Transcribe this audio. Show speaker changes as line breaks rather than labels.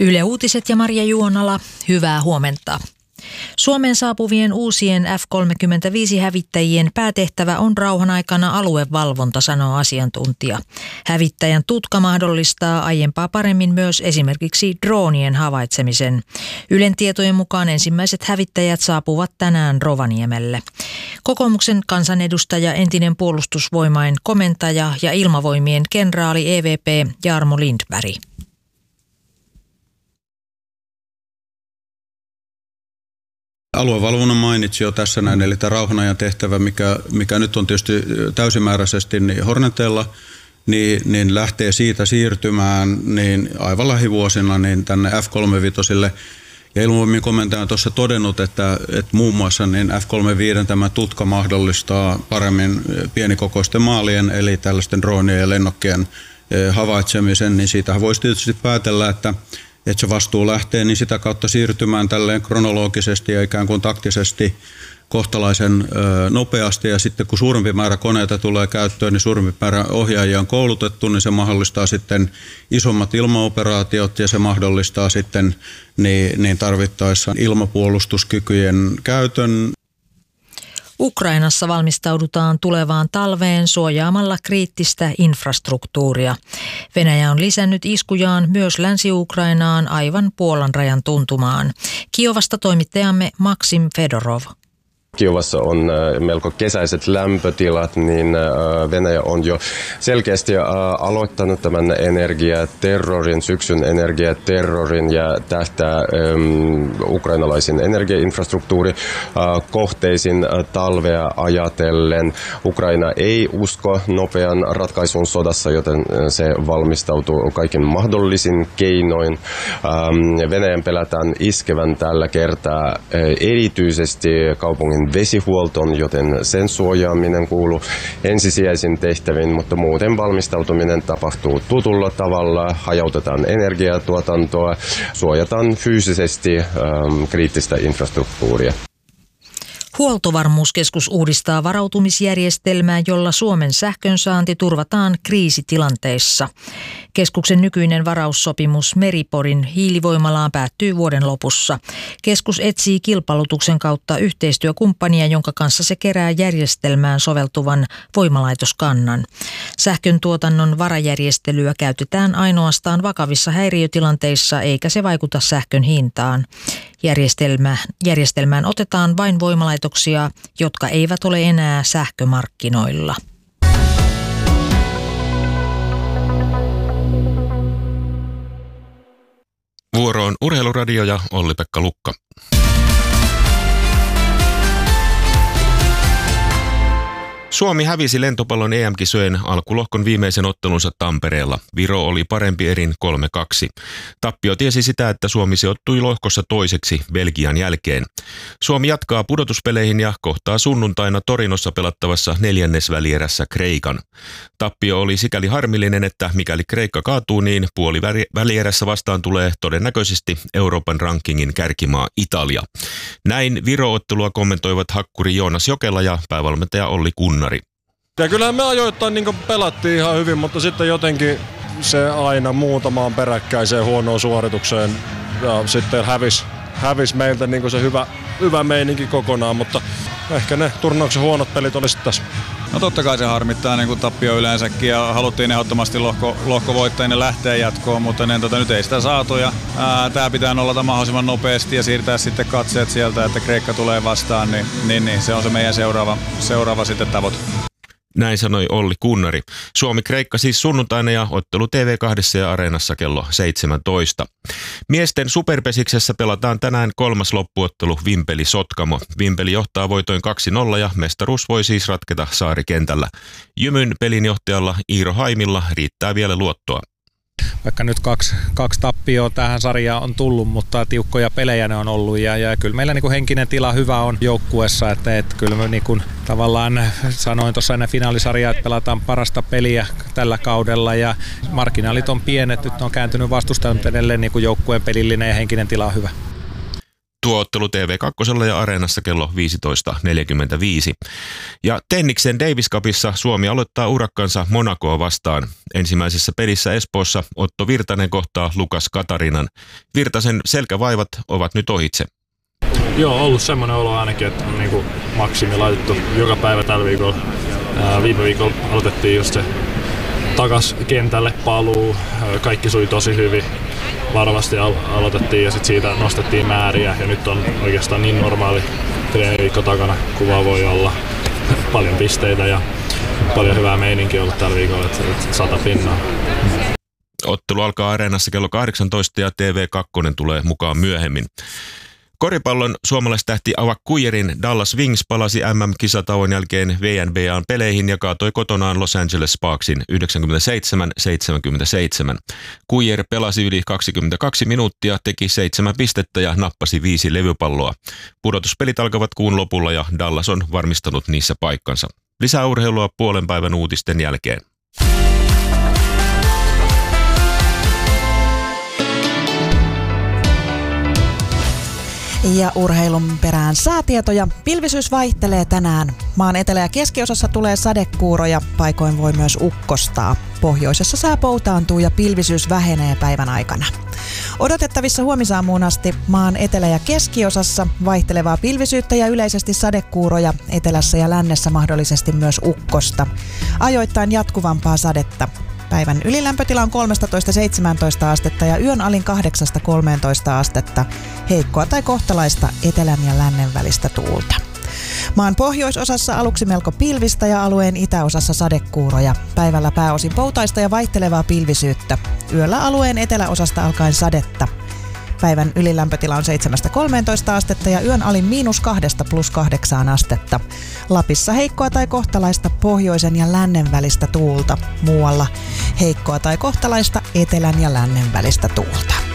Yle Uutiset ja Maria Juonala, hyvää huomenta. Suomeen saapuvien uusien F-35-hävittäjien päätehtävä on rauhan aikana aluevalvonta, sanoo asiantuntija. Hävittäjän tutka mahdollistaa aiempaa paremmin myös esimerkiksi droonien havaitsemisen. Ylen tietojen mukaan ensimmäiset hävittäjät saapuvat tänään Rovaniemelle. Kokoomuksen kansanedustaja, entinen puolustusvoimain komentaja ja ilmavoimien kenraali EVP Jarmo Lindberg.
Aluevalvonnan mainitsi jo tässä näin, eli tämä rauhanajan tehtävä, mikä nyt on tietysti täysimääräisesti niin Horneteilla, niin lähtee siitä siirtymään niin aivan lähivuosina niin tänne F-35. Ja ilmavoimien komentaja on tuossa todennut, että muun muassa niin F-35 tämä tutka mahdollistaa paremmin pienikokoisten maalien, eli tällaisten droonien ja lennokkien havaitsemisen, niin siitä voisi tietysti päätellä, että se vastuu lähtee niin sitä kautta siirtymään tälleen kronologisesti ja ikään kuin taktisesti kohtalaisen nopeasti. Ja sitten kun suurempi määrä koneita tulee käyttöön, niin suurempi määrä ohjaajia on koulutettu, niin se mahdollistaa sitten isommat ilmaoperaatiot ja se mahdollistaa sitten niin tarvittaessa ilmapuolustuskykyjen käytön.
Ukrainassa valmistaudutaan tulevaan talveen suojaamalla kriittistä infrastruktuuria. Venäjä on lisännyt iskujaan myös Länsi-Ukrainaan aivan Puolan rajan tuntumaan. Kiovasta toimittajamme Maksim Fedorov.
Kiovassa on melko kesäiset lämpötilat, niin Venäjä on jo selkeästi aloittanut tämän syksyn energiaterrorin ja tähtää ukrainalaisiin energiainfrastruktuurikohteisiin talvea ajatellen. Ukraina ei usko nopean ratkaisun sodassa, joten se valmistautuu kaikin mahdollisin keinoin. Venäjän pelätään iskevän tällä kertaa erityisesti kaupungin vesihuoltoon, joten sen suojaaminen kuuluu ensisijaisiin tehtäviin, mutta muuten valmistautuminen tapahtuu tutulla tavalla, hajautetaan energiatuotantoa, suojataan fyysisesti kriittistä infrastruktuuria.
Huoltovarmuuskeskus uudistaa varautumisjärjestelmää, jolla Suomen sähkönsaanti turvataan kriisitilanteissa. Keskuksen nykyinen varaussopimus Meri-Porin hiilivoimalaan päättyy vuoden lopussa. Keskus etsii kilpailutuksen kautta yhteistyökumppania, jonka kanssa se kerää järjestelmään soveltuvan voimalaitoskannan. Sähkön tuotannon varajärjestelyä käytetään ainoastaan vakavissa häiriötilanteissa, eikä se vaikuta sähkön hintaan. Järjestelmään otetaan vain voimalaitoksia, jotka eivät ole enää sähkömarkkinoilla.
Vuoro on Urheiluradio ja Olli-Pekka Lukka. Suomi hävisi lentopallon EM-kisojen alkulohkon viimeisen ottelunsa Tampereella. Viro oli parempi erin 3-2. Tappio tiesi sitä, että Suomi sijoittui lohkossa toiseksi Belgian jälkeen. Suomi jatkaa pudotuspeleihin ja kohtaa sunnuntaina Torinossa pelattavassa neljännesvälierässä Kreikan. Tappio oli sikäli harmillinen, että mikäli Kreikka kaatuu, niin puolivälierässä vastaan tulee todennäköisesti Euroopan rankingin kärkimaa Italia. Näin Viro-ottelua kommentoivat hakkuri Joonas Jokela ja päävalmentaja Olli Kunnari.
Ja kyllähän me ajoittain pelattiin ihan hyvin, mutta sitten jotenkin se aina muutamaan peräkkäiseen huonoon suoritukseen ja sitten hävis meiltä se hyvä meininki kokonaan, mutta ehkä ne turnauksen huonot pelit olisi tässä.
No totta kai se harmittaa niin kuin tappio yleensäkin ja haluttiin ehdottomasti lohkovoittajien lähteä jatkoon, mutta nyt ei sitä saatu ja tää pitää nollata mahdollisimman nopeasti ja siirtää sitten katseet sieltä, että Kreikka tulee vastaan, niin se on se meidän seuraava sitten tavoite.
Näin sanoi Olli Kunnari. Suomi-Kreikka siis sunnuntaina ja ottelu TV2 ja Areenassa kello 17. Miesten superpesiksessä pelataan tänään kolmas loppuottelu Vimpeli-Sotkamo. Vimpeli johtaa voitoin 2-0 ja mestaruus voi siis ratketa Saarikentällä. Jymyn pelinjohtajalla Iiro Haimilla riittää vielä luottoa.
Vaikka nyt kaksi tappioa tähän sarjaan on tullut, mutta tiukkoja pelejä ne on ollut ja kyllä meillä henkinen tila hyvä on joukkueessa, että kyllä me tavallaan sanoin tuossa ennen finaalisarjaa, että pelataan parasta peliä tällä kaudella ja marginaalit on pienet, nyt ne on kääntynyt vastustajan, mutta edelleen joukkueen pelillinen ja henkinen tila on hyvä.
Tuo ottelu TV2 ja Areenassa kello 15.45. Ja tenniksen Davis Cupissa Suomi aloittaa urakkansa Monacoa vastaan. Ensimmäisessä pelissä Espoossa Otto Virtanen kohtaa Lukas Katarinan. Virtasen selkävaivat ovat nyt ohitse.
Joo, ollut semmoinen olo ainakin, että on niinku maksimi laitettu joka päivä tällä viikolla. Viime viikolla aloitettiin just se takas kentälle paluu. Kaikki sui tosi hyvin. Varovasti aloitettiin ja sitten siitä nostettiin määriä ja nyt on oikeastaan niin normaali treeniviikko takana kuin vaan voi olla. Paljon pisteitä ja paljon hyvää meininkiä ollut tällä viikolla, että 100 pinnaa.
Ottelu alkaa Areenassa kello 18 ja TV2 tulee mukaan myöhemmin. Koripallon suomalaistähti Avak Kuijerin Dallas Wings palasi MM-kisatauon jälkeen WNBA:n peleihin ja kaatoi kotonaan Los Angeles Sparksin 97-77. Kuijer pelasi yli 22 minuuttia, teki 7 pistettä ja nappasi 5 levypalloa. Pudotuspelit alkavat kuun lopulla ja Dallas on varmistanut niissä paikkansa. Lisää urheilua puolen päivän uutisten jälkeen.
Ja urheilun perään säätietoja. Pilvisyys vaihtelee tänään. Maan etelä- ja keskiosassa tulee sadekuuroja, paikoin voi myös ukkostaa. Pohjoisessa sää poutaantuu ja pilvisyys vähenee päivän aikana. Odotettavissa huomisaamuun asti maan etelä- ja keskiosassa vaihtelevaa pilvisyyttä ja yleisesti sadekuuroja, etelässä ja lännessä mahdollisesti myös ukkosta. Ajoittain jatkuvampaa sadetta. Päivän ylilämpötila on 13-17 astetta ja yön alin 8-13 astetta. Heikkoa tai kohtalaista etelän ja lännen välistä tuulta. Maan pohjoisosassa aluksi melko pilvistä ja alueen itäosassa sadekuuroja. Päivällä pääosin poutaista ja vaihtelevaa pilvisyyttä. Yöllä alueen eteläosasta alkaen sadetta. Päivän ylilämpötila on 7-13 astetta ja yön alin -2 + 8 astetta. Lapissa heikkoa tai kohtalaista pohjoisen ja lännen välistä tuulta. Muualla heikkoa tai kohtalaista etelän ja lännen välistä tuulta.